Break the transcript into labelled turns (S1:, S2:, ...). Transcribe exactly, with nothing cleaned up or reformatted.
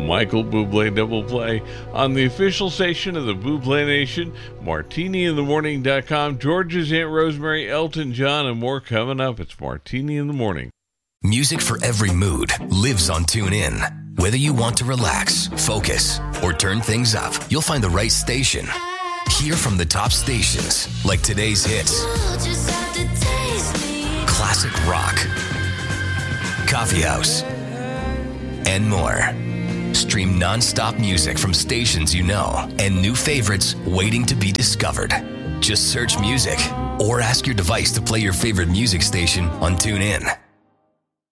S1: Michael Bublé Double Play on the official station of the Bublé Nation, martini in the morning dot com, George's Aunt Rosemary, Elton John, and more coming up. It's Martini in the Morning.
S2: Music for every mood lives on TuneIn. Whether you want to relax, focus, or turn things up, you'll find the right station. Hear from the top stations like today's hits, classic rock, coffee house, and more. Stream non-stop music from stations you know and new favorites waiting to be discovered. Just search music or ask your device to play your favorite music station on TuneIn.